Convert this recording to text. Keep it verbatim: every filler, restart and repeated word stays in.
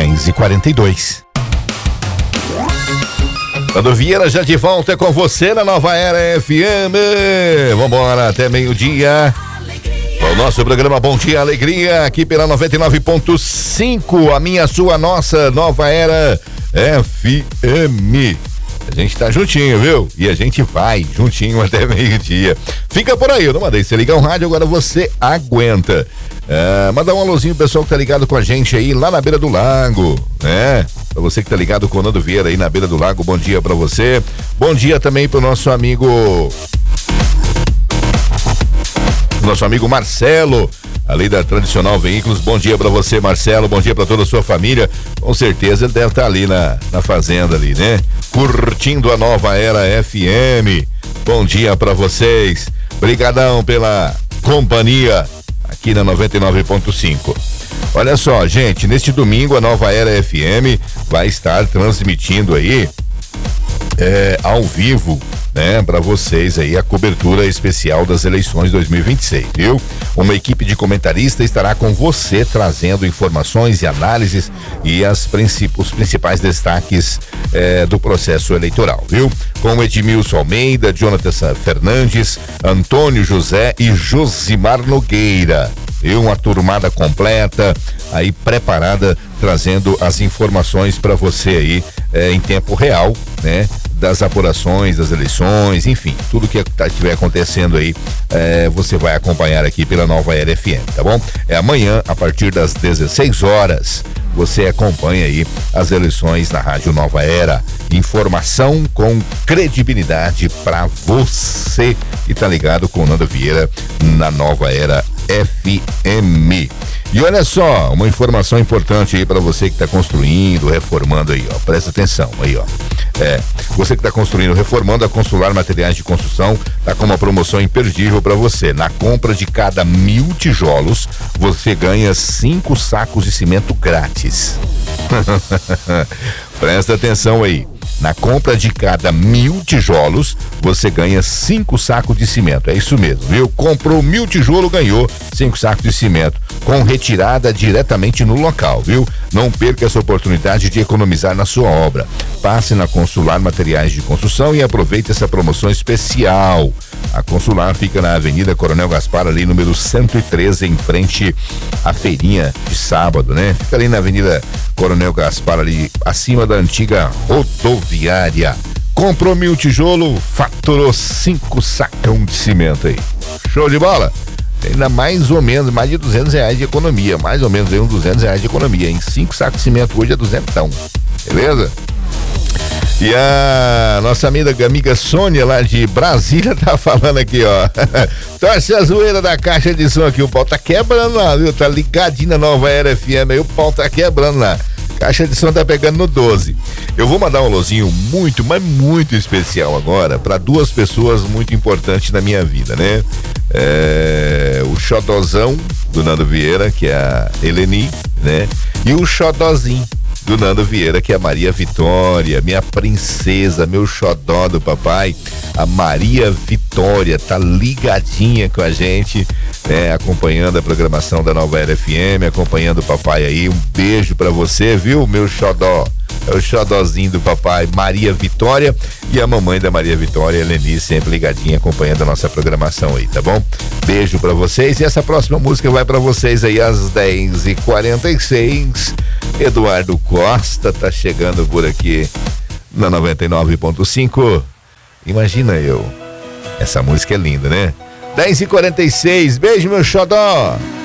dez e quarenta e dois. Nando Vieira já de volta com você na Nova Era F M. Vambora até meio-dia. O nosso programa Bom Dia Alegria, aqui pela noventa e nove ponto cinco, a minha, sua, nossa Nova Era F M. A gente tá juntinho, viu? E a gente vai juntinho até meio-dia. Fica por aí, eu não mandei você ligar o rádio, agora você aguenta. É, mandar um alôzinho pro pessoal que tá ligado com a gente aí lá na beira do lago, né? Pra você que tá ligado com o Nando Vieira aí na beira do lago, bom dia pra você. Bom dia também pro nosso amigo... Nosso amigo Marcelo, ali da Tradicional Veículos. Bom dia pra você, Marcelo. Bom dia pra toda a sua família. Com certeza ele deve estar ali na, na fazenda ali, né? Curtindo a Nova Era F M. Bom dia pra vocês. Obrigadão pela companhia aqui na noventa e nove ponto cinco. Olha só, gente, neste domingo a Nova Era F M vai estar transmitindo aí é, ao vivo, né, para vocês aí a cobertura especial das eleições dois mil e vinte e seis, viu? Uma equipe de comentaristas estará com você trazendo informações e análises e as princip- os principais destaques eh, do processo eleitoral, viu? Com Edmilson Almeida, Jonathan Fernandes, Antônio José e Josimar Nogueira. E uma turmada completa aí preparada, trazendo as informações para você aí eh, em tempo real, né? Das apurações, das eleições, enfim, tudo que estiver acontecendo aí, eh, você vai acompanhar aqui pela Nova Era F M, tá bom? É amanhã, a partir das dezesseis horas, você acompanha aí as eleições na Rádio Nova Era. Informação com credibilidade para você que tá ligado com o Nando Vieira na Nova Era F M. E olha só, uma informação importante aí para você que está construindo, reformando aí, ó. Presta atenção aí, ó. É, você que está construindo, reformando, a Consular Materiais de Construção tá com uma promoção imperdível para você. Na compra de cada mil tijolos, você ganha cinco sacos de cimento grátis. Presta atenção aí. Na compra de cada mil tijolos, você ganha cinco sacos de cimento. É isso mesmo, viu? Comprou mil tijolos, ganhou cinco sacos de cimento, com retirada diretamente no local, viu? Não perca essa oportunidade de economizar na sua obra. Passe na Consular Materiais de Construção e aproveite essa promoção especial. A Consular fica na Avenida Coronel Gaspar, ali número cento e treze, em frente à feirinha de sábado, né? Fica ali na Avenida Coronel Gaspar, ali acima da antiga rodoviária. Comprou mil tijolo, faturou cinco sacão de cimento aí. Show de bola? Ainda mais ou menos, mais de duzentos reais de economia, mais ou menos aí uns duzentos reais de economia, em cinco sacos de cimento hoje é duzentão, beleza? E a nossa amiga, amiga Sônia lá de Brasília tá falando aqui, ó. Torce a zoeira da caixa de som aqui, o pau tá quebrando lá, viu? Tá ligadinho na Nova Era F M aí, o pau tá quebrando lá. Caixa de som tá pegando no doze. Eu vou mandar um alôzinho muito, mas muito especial agora para duas pessoas muito importantes na minha vida, né? É, o xodozão do Nando Vieira, que é a Eleni, né? E o xodozinho do Nando Vieira, que é a Maria Vitória, minha princesa, meu xodó do papai, a Maria Vitória, tá ligadinha com a gente, né, acompanhando a programação da Nova Era F M, acompanhando o papai aí. Um beijo pra você, viu, meu xodó? É o xodózinho do papai, Maria Vitória, e a mamãe da Maria Vitória, Eleni, sempre ligadinha, acompanhando a nossa programação aí, tá bom? Beijo pra vocês, e essa próxima música vai pra vocês aí às dez e quarenta e seis. Eduardo Costa tá chegando por aqui na noventa e nove ponto cinco. Imagina eu. Essa música é linda, né? dez e quarenta e seis, beijo, meu xodó.